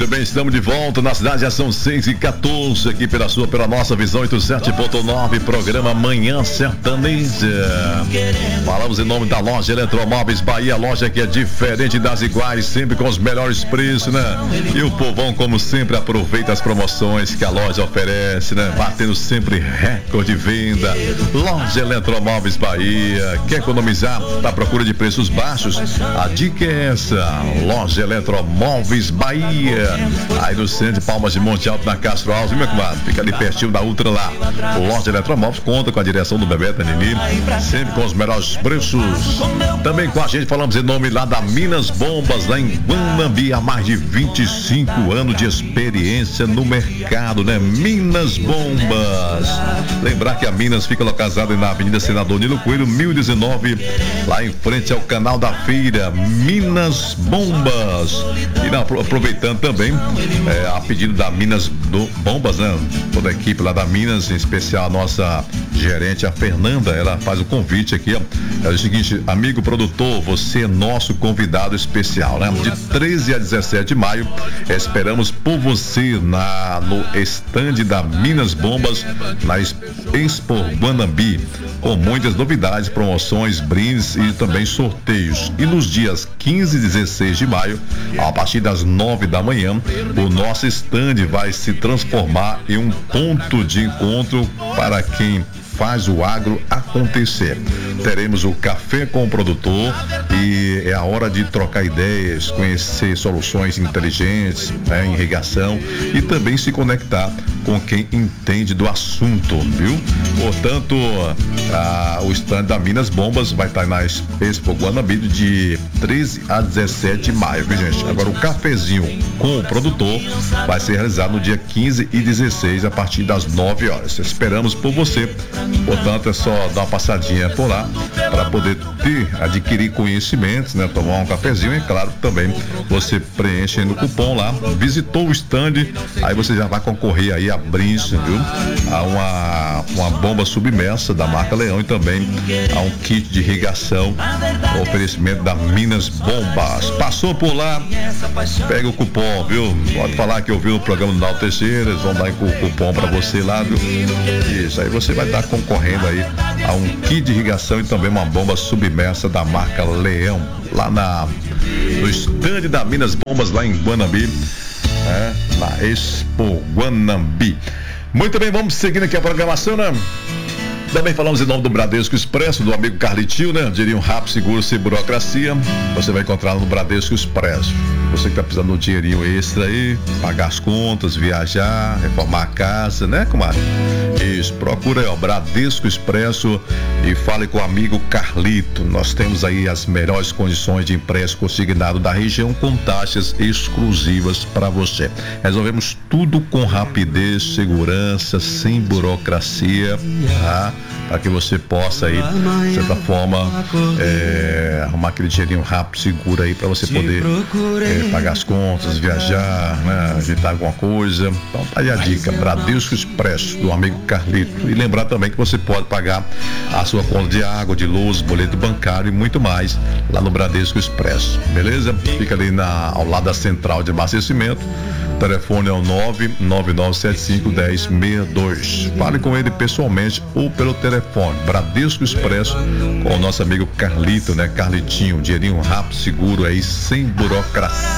Muito bem, estamos de volta na cidade, já são 6h14 aqui pela nossa visão 87.9, programa Manhã Sertaneja. Falamos em nome da loja Eletromóveis Bahia, loja que é diferente das iguais, sempre com os melhores preços, né? E o povão, como sempre, aproveita as promoções que a loja oferece, né? Batendo sempre recorde de venda. Loja Eletromóveis Bahia, quer economizar? Tá à procura de preços baixos? A dica é essa, loja Eletromóveis Bahia, aí no centro de Palmas de Monte Alto, na Castro Alves, meu comadre, fica ali pertinho da Ultra lá. Loja Eletromóveis conta com a direção do Bebeto Nini, sempre com os melhores preços. Também com a gente falamos em nome lá da Minas Bombas, lá em Guanambi, há mais de 25 anos de experiência no mercado, né? Minas Bombas. Lembrar que a Minas fica localizada na Avenida Senador Nilo Coelho, 1019, lá em frente ao Canal da Feira, Minas Bombas. E aproveitando também, a pedido da Minas Bombas, né? Toda a equipe lá da Minas, em especial a nossa gerente, a Fernanda, ela faz o convite aqui, ó. É o seguinte, amigo produtor, você é nosso convidado especial, né? De 13 a 17 de maio, esperamos por você no estande da Minas Bombas, na Expo Guanambi, com muitas novidades, promoções, brindes e também sorteios. E nos dias 15 e 16 de maio, a partir das 9 da manhã, o nosso estande vai se transformar em um ponto de encontro para quem faz o agro acontecer. Teremos o café com o produtor e é a hora de trocar ideias, conhecer soluções inteligentes, né, em irrigação e também se conectar com quem entende do assunto, viu? Portanto, o stand da Minas Bombas vai estar na Expo Guanambi de 13 a 17 de maio, viu, gente? Agora, o cafezinho com o produtor vai ser realizado no dia 15 e 16 a partir das 9 horas. Esperamos por você. Portanto, é só dar uma passadinha por lá para poder adquirir conhecimentos, né? Tomar um cafezinho e, claro, também você preenchendo o cupom lá, visitou o stand, aí você já vai concorrer aí a brindes, viu? A uma bomba submersa da marca Leão e também a um kit de irrigação, oferecimento da Minas Bombas. Passou por lá, pega o cupom, viu? Pode falar que ouviu o programa do Naldo Teixeira, eles vão dar o cupom para você lá, viu? Isso, aí você vai estar concorrendo aí a um kit de irrigação e também uma bomba submersa da marca Leão, lá no stand da Minas Bombas, lá em Guanambi, na Expo Guanambi. Muito bem, vamos seguindo aqui a programação, né? Também falamos em nome do Bradesco Expresso, do amigo Carlitinho, né? Diria um rápido, seguro, sem burocracia. Você vai encontrar no Bradesco Expresso. Você que está precisando de um dinheirinho extra aí, pagar as contas, viajar, reformar a casa, né, comadre? Isso, procura aí, ó, Bradesco Expresso e fale com o amigo Carlito. Nós temos aí as melhores condições de empréstimo consignado da região com taxas exclusivas para você. Resolvemos tudo com rapidez, segurança, sem burocracia, tá? Para que você possa aí, de certa forma, arrumar aquele dinheirinho rápido, seguro aí para você poder pagar as contas, viajar, né, ajeitar alguma coisa. Então tá aí a dica, Bradesco Expresso, do amigo Carlito. E lembrar também que você pode pagar a sua conta de água, de luz, boleto bancário e muito mais lá no Bradesco Expresso, beleza? Fica ali ao lado da central de abastecimento. O telefone é o 999751062. Fale com ele pessoalmente ou pelo telefone. Bradesco Expresso com o nosso amigo Carlito, né? Carlitinho, dinheirinho rápido, seguro aí, sem burocracia.